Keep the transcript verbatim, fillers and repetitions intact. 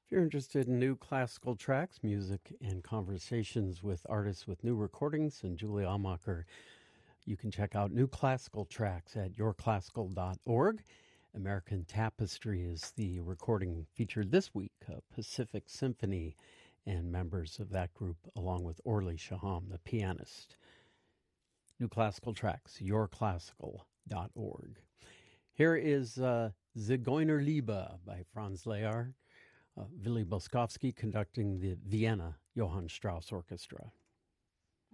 If you're interested in new classical tracks, music, and conversations with artists with new recordings and Julie Almacher, you can check out new classical tracks at your classical dot org. American Tapestry is the recording featured this week, a Pacific Symphony, and members of that group, along with Orly Shaham, the pianist. New classical tracks, your classical dot org. Here is uh, Zigeunerliebe by Franz Lehár. Uh, Willy Boskovsky conducting the Vienna Johann Strauss Orchestra.